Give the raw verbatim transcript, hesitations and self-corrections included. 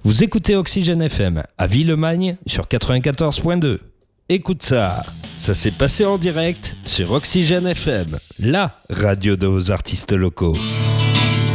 Vous écoutez Oxygène F M à Villemagne sur quatre-vingt-quatorze point deux. Écoute ça, ça s'est passé en direct sur Oxygène F M, la radio de vos artistes locaux.